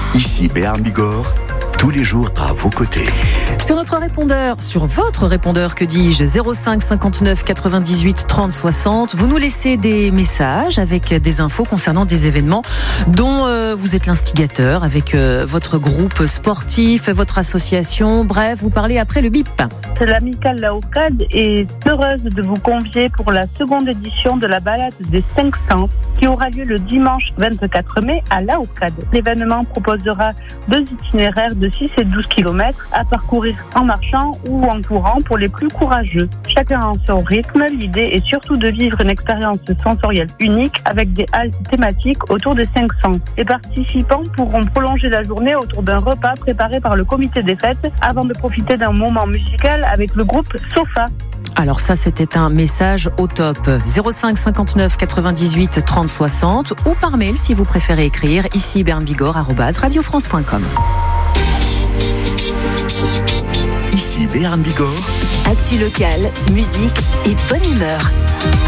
Ici Béarn Bigorre, tous les jours à vos côtés. Sur votre répondeur, que dis-je, 05 59 98 30 60, vous nous laissez des messages avec des infos concernant des événements dont vous êtes l'instigateur avec votre groupe sportif, votre association, bref, vous parlez après le bip. L'amicale Laocade est heureuse de vous convier pour la seconde édition de la balade des 500 qui aura lieu le dimanche 24 mai à Laocade. L'événement proposera 2 itinéraires de 6 et 12 km à parcourir en marchant ou en courant pour les plus courageux. Chacun en son rythme, l'idée est surtout de vivre une expérience sensorielle unique avec des haltes thématiques autour des 500. Les participants pourront prolonger la journée autour d'un repas préparé par le comité des fêtes avant de profiter d'un moment musical avec le groupe Sofa. Alors ça, c'était un message au top. 05 59 98 30 60 ou par mail si vous préférez écrire ici bernbigorre@radiofrance.com. Ici Béarn Bigorre. Actu locale, musique et bonne humeur.